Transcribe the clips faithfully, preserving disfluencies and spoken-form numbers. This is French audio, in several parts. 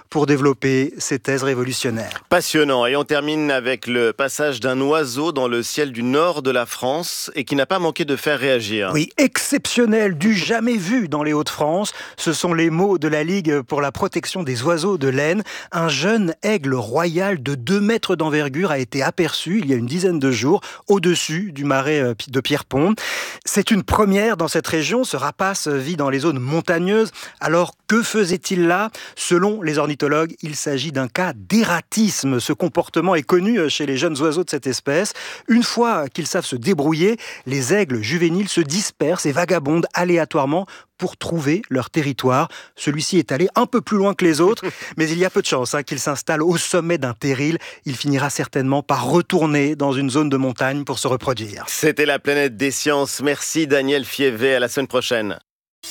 pour développer ses thèses révolutionnaires. Passionnant. Et on termine avec le passage d'un oiseau dans le ciel du nord de la France et qui n'a pas manqué de faire réagir. Oui, exceptionnel, du jamais vu dans les Hauts-de-France. Ce sont les mots de la Ligue pour la protection des oiseaux de l'Aisne. Un jeune aigle royal de deux mètres d'envergure a été aperçu il y a une dizaine de jours au-dessus du marais de Pierrepont. C'est une première dans cette région. Ce rapace vit dans les zones montagneuses. Alors, que faisait-il là ? Selon les ornithologues, il s'agit d'un cas d'ératisme. Ce comportement est connu chez les jeunes oiseaux de cette espèce. Une fois qu'ils savent se débrouiller, les aigles juvéniles se dispersent et vagabondent aléatoirement pour trouver leur territoire. Celui-ci est allé un peu plus loin que les autres, mais il y a peu de chance hein, qu'il s'installe au sommet d'un terril. Il finira certainement par retourner dans une zone de montagne pour se reproduire. C'était la planète des sciences. Merci Daniel Fievé. À la semaine prochaine.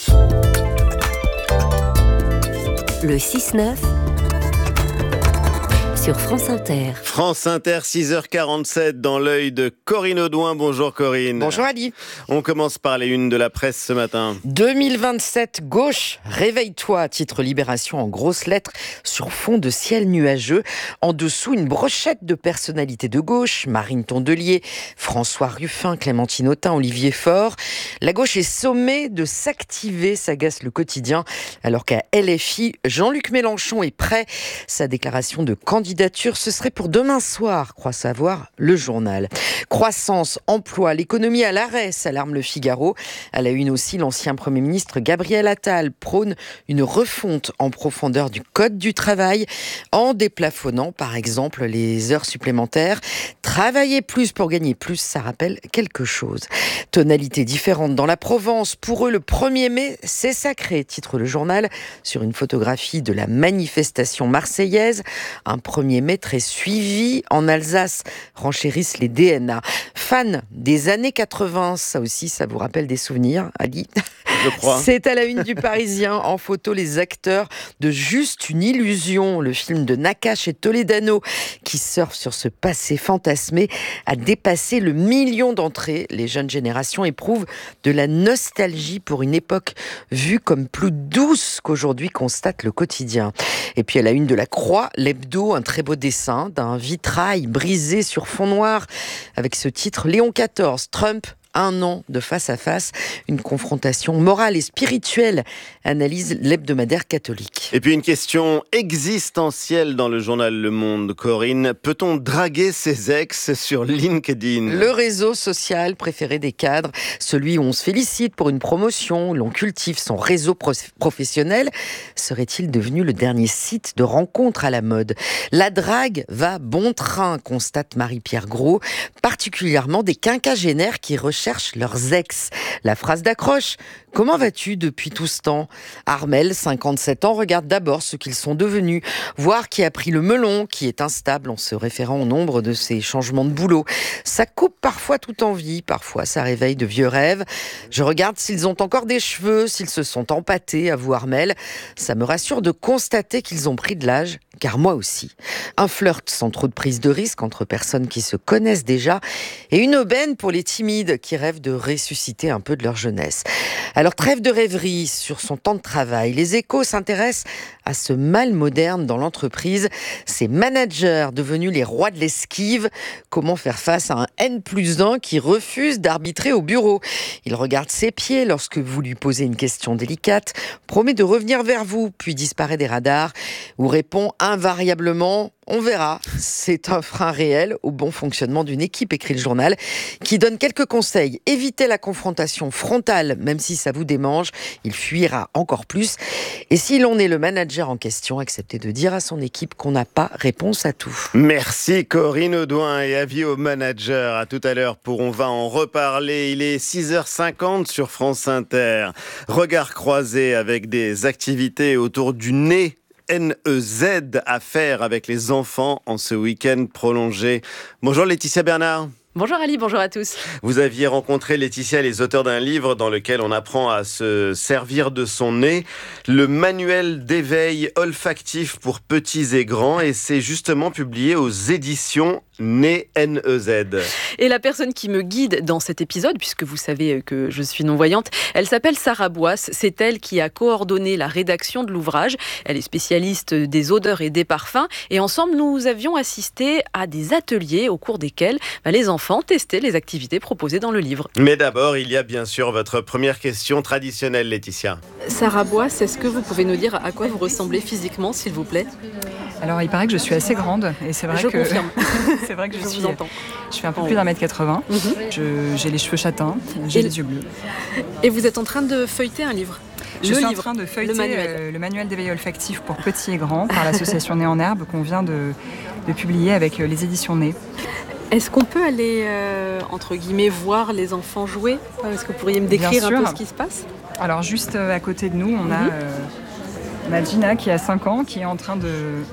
Le six neuf sur France Inter. France Inter, six heures quarante-sept dans l'œil de Corinne Audouin. Bonjour Corinne. Bonjour Ali. On commence par les unes de la presse ce matin. deux mille vingt-sept, gauche, réveille-toi, titre Libération en grosses lettres sur fond de ciel nuageux. En dessous, une brochette de personnalités de gauche, Marine Tondelier, François Ruffin, Clémentine Autain, Olivier Faure. La gauche est sommée de s'activer, s'agace le quotidien, alors qu'à L F I, Jean-Luc Mélenchon est prêt. Sa déclaration de candidature, ce serait pour demain soir, croit savoir le journal. Croissance, emploi, l'économie à l'arrêt, s'alarme le Figaro. À la une aussi, l'ancien Premier ministre Gabriel Attal prône une refonte en profondeur du Code du travail, en déplafonnant par exemple les heures supplémentaires. Travailler plus pour gagner plus, ça rappelle quelque chose. Tonalité différente dans la Provence. Pour eux, le premier mai, c'est sacré, titre le journal, sur une photographie de la manifestation marseillaise. Un premier mai très suivi en Alsace, renchérissent les D N A. Fans des années quatre-vingts, ça aussi, ça vous rappelle des souvenirs, Ali ? Je crois. C'est à la une du Parisien, en photo les acteurs de Juste une illusion, le film de Nakache et Toledano, qui surfe sur ce passé fantasmé, a dépassé le million d'entrées. Les jeunes générations éprouvent de la nostalgie pour une époque vue comme plus douce qu'aujourd'hui, constate le quotidien. Et puis à la une de la Croix, l'hebdo, un très beau dessin d'un vitrail brisé sur fond noir, avec ce titre « Léon quatorze, Trump ». Un an de face à face, une confrontation morale et spirituelle, analyse l'hebdomadaire catholique. Et puis une question existentielle dans le journal Le Monde, Corinne. Peut-on draguer ses ex sur LinkedIn ? Le réseau social préféré des cadres, celui où on se félicite pour une promotion, où l'on cultive son réseau prof- professionnel, serait-il devenu le dernier site de rencontre à la mode ? La drague va bon train, constate Marie-Pierre Gros, particulièrement des quinquagénaires qui recherchent leurs ex. La phrase d'accroche: « Comment vas-tu depuis tout ce temps ?» Armel, cinquante-sept ans, regarde d'abord ce qu'ils sont devenus, voir qui a pris le melon, qui est instable en se référant au nombre de ses changements de boulot. Ça coupe parfois toute envie, parfois ça réveille de vieux rêves. Je regarde s'ils ont encore des cheveux, s'ils se sont empâtés, avoue Armel. Ça me rassure de constater qu'ils ont pris de l'âge, car moi aussi. Un flirt sans trop de prise de risque entre personnes qui se connaissent déjà, et une aubaine pour les timides qui rêvent de ressusciter un peu de leur jeunesse. Alors trêve de rêverie sur son temps de travail. Les Échos s'intéressent à ce mal moderne dans l'entreprise, ces managers devenus les rois de l'esquive. Comment faire face à un N plus un qui refuse d'arbitrer au bureau ? Il regarde ses pieds lorsque vous lui posez une question délicate, promet de revenir vers vous, puis disparaît des radars, ou répond invariablement « on verra ». C'est un frein réel au bon fonctionnement d'une équipe, écrit le journal, qui donne quelques conseils. Évitez la confrontation frontale, même si ça vous démange, il fuira encore plus. Et si l'on est le manager en question, acceptez de dire à son équipe qu'on n'a pas réponse à tout. Merci Corinne Audouin et avis aux managers. À tout à l'heure pour On va en reparler. Il est six heures cinquante sur France Inter. Regard croisé avec des activités autour du nez. N E Z à faire avec les enfants en ce week-end prolongé. Bonjour Laetitia Bernard. Bonjour Ali, bonjour à tous. Vous aviez rencontré Laetitia, les auteurs d'un livre dans lequel on apprend à se servir de son nez, le manuel d'éveil olfactif pour petits et grands, et c'est justement publié aux éditions Nez, N E Z. Et la personne qui me guide dans cet épisode, puisque vous savez que je suis non-voyante, elle s'appelle Sarah Boisse. C'est elle qui a coordonné la rédaction de l'ouvrage. Elle est spécialiste des odeurs et des parfums. Et ensemble, nous avions assisté à des ateliers au cours desquels bah, les enfants testaient les activités proposées dans le livre. Mais d'abord, il y a bien sûr votre première question traditionnelle, Laetitia. Sarah Boisse, est-ce que vous pouvez nous dire à quoi vous ressemblez physiquement, s'il vous plaît ? Alors, il paraît que je suis assez grande et c'est vrai je que confirme. c'est vrai que je, je suis. Vous entends. Je fais un peu plus d'un mètre quatre-vingts. Mm-hmm. Je, j'ai les cheveux châtains, j'ai et les yeux bleus. Et vous êtes en train de feuilleter un livre. Je le suis livre, en train de feuilleter le manuel, euh, le manuel d'éveil olfactif pour petits et grands par l'association Nez en Herbe qu'on vient de, de publier avec euh, les éditions Nez. Est-ce qu'on peut aller, euh, entre guillemets, voir les enfants jouer ? Est-ce que vous pourriez me décrire un peu ce qui se passe ? Alors, juste euh, à côté de nous, on, mm-hmm. a, euh, on a Gina qui a cinq ans, qui est en train de,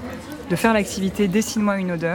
de faire l'activité « Dessine-moi une odeur ».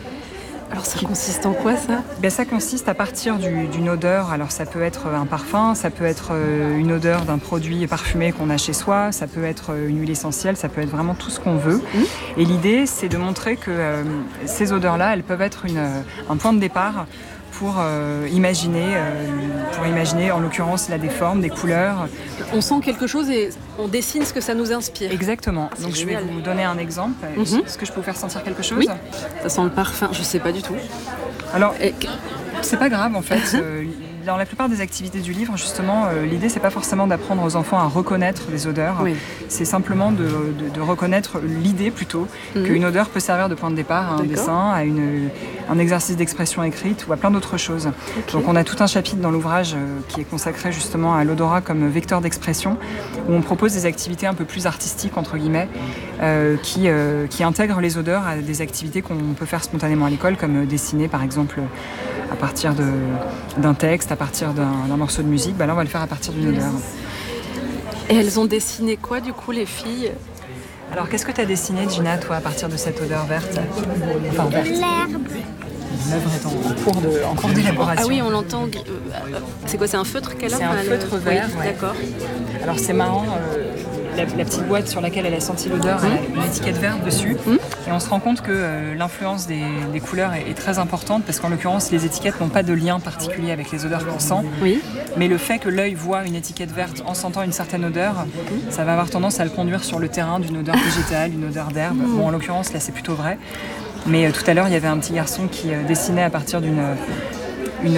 Alors ça consiste en quoi ça ? Ben, ça consiste à partir du, d'une odeur, alors ça peut être un parfum, ça peut être une odeur d'un produit parfumé qu'on a chez soi, ça peut être une huile essentielle, ça peut être vraiment tout ce qu'on veut. Mmh. Et l'idée c'est de montrer que euh, ces odeurs-là, elles peuvent être une, un point de départ pour euh, imaginer, euh, pour imaginer en l'occurrence là, des formes, des couleurs. On sent quelque chose et on dessine ce que ça nous inspire. Exactement. C'est Donc génial. Je vais vous donner un exemple. Mm-hmm. Est-ce que je peux vous faire sentir quelque chose ? Oui. Ça sent le parfum, je ne sais pas du tout. Alors, et... c'est pas grave en fait. euh, dans la plupart des activités du livre, justement, euh, l'idée c'est pas forcément d'apprendre aux enfants à reconnaître les odeurs. Oui. C'est simplement de, de, de reconnaître l'idée plutôt mmh. qu'une odeur peut servir de point de départ à un D'accord. dessin, à une, un exercice d'expression écrite ou à plein d'autres choses. Okay. Donc on a tout un chapitre dans l'ouvrage euh, qui est consacré justement à l'odorat comme vecteur d'expression, où on propose des activités un peu plus artistiques entre guillemets, euh, qui, euh, qui intègrent les odeurs à des activités qu'on peut faire spontanément à l'école, comme dessiner par exemple à partir de, d'un texte, à partir d'un, d'un morceau de musique. Bah là on va le faire à partir d'une odeur. Et elles ont dessiné quoi du coup les filles ? Alors qu'est-ce que tu as dessiné Gina toi à partir de cette odeur verte ? Enfin verte. L'herbe. L'œuvre est en cours, de, en cours d'élaboration. Ah oui, on l'entend. Euh, c'est quoi, c'est un feutre qu'elle a ? C'est un elle, feutre vert. Oui, ouais. D'accord. Alors c'est marrant, euh, la, la petite boîte sur laquelle elle a senti l'odeur, mmh. elle a une étiquette verte dessus. Mmh. Et on se rend compte que euh, l'influence des, des couleurs est, est très importante parce qu'en l'occurrence, les étiquettes n'ont pas de lien particulier avec les odeurs qu'on sent. Oui. Mais le fait que l'œil voit une étiquette verte en sentant une certaine odeur, mmh. ça va avoir tendance à le conduire sur le terrain d'une odeur végétale, une odeur d'herbe. Mmh. Bon, en l'occurrence, là, c'est plutôt vrai. Mais euh, tout à l'heure, il y avait un petit garçon qui euh, dessinait à partir d'une une,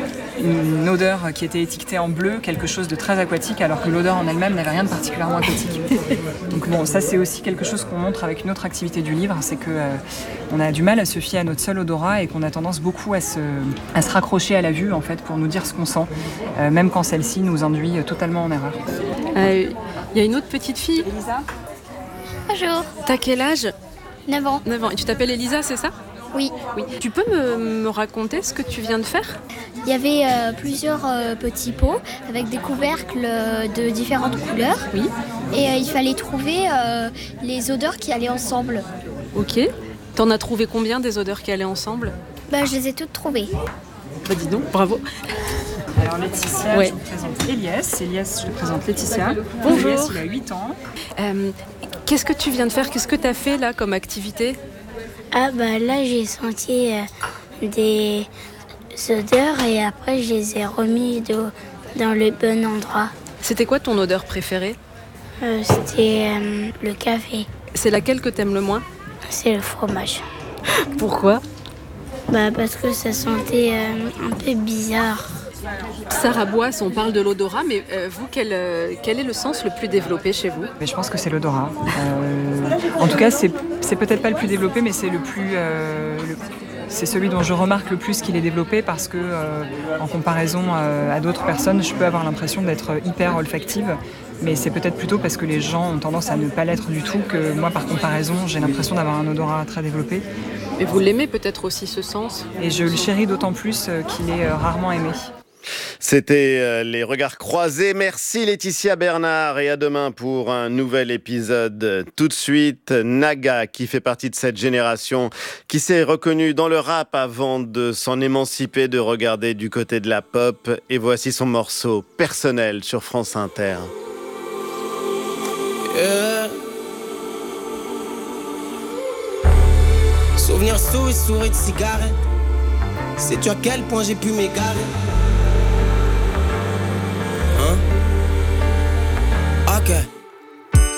une odeur qui était étiquetée en bleu, quelque chose de très aquatique, alors que l'odeur en elle-même n'avait rien de particulièrement aquatique. Donc bon, ça c'est aussi quelque chose qu'on montre avec une autre activité du livre, c'est que euh, on a du mal à se fier à notre seul odorat et qu'on a tendance beaucoup à se, à se raccrocher à la vue en fait pour nous dire ce qu'on sent, euh, même quand celle-ci nous induit totalement en erreur. Il euh, y a une autre petite fille. Elisa ? Bonjour. T'as quel âge ? neuf ans. neuf ans. Et tu t'appelles Elisa, c'est ça ? Oui. Oui. Tu peux me, me raconter ce que tu viens de faire ? Il y avait euh, plusieurs euh, petits pots avec des couvercles euh, de différentes couleurs. Oui. Et euh, il fallait trouver euh, les odeurs qui allaient ensemble. Ok. T'en as trouvé combien des odeurs qui allaient ensemble ? Bah, je les ai toutes trouvées. Bah dis donc, bravo. Alors Laetitia, ouais. Je vous présente Elias. Elias, je te présente Laetitia. Bonjour. Elias, il a huit ans. Euh, qu'est-ce que tu viens de faire ? Qu'est-ce que tu as fait là comme activité ? Ah bah là j'ai senti euh, des odeurs et après je les ai remis de, dans le bon endroit. C'était quoi ton odeur préférée ? euh, C'était euh, le café. C'est laquelle que t'aimes le moins ? C'est le fromage. Pourquoi ? Bah parce que ça sentait euh, un peu bizarre. Sarah Boisse, on parle de l'odorat, mais euh, vous, quel, euh, quel est le sens le plus développé chez vous ? Mais je pense que c'est l'odorat. Euh, en tout cas, c'est, c'est peut-être pas le plus développé, mais c'est le plus, euh, le, c'est celui dont je remarque le plus qu'il est développé parce que, euh, en comparaison euh, à d'autres personnes, je peux avoir l'impression d'être hyper olfactive. Mais c'est peut-être plutôt parce que les gens ont tendance à ne pas l'être du tout que moi, par comparaison, j'ai l'impression d'avoir un odorat très développé. Et vous l'aimez peut-être aussi, ce sens ? Et je le chéris d'autant plus qu'il est rarement aimé. C'était euh, les regards croisés. Merci Laetitia Bernard et à demain pour un nouvel épisode. Tout de suite, Naga qui fait partie de cette génération qui s'est reconnue dans le rap avant de s'en émanciper, de regarder du côté de la pop. Et voici son morceau personnel sur France Inter. Yeah. Souvenirs sous et souris de cigarette. Sais-tu à quel point j'ai pu m'égarer? Hein? Ok.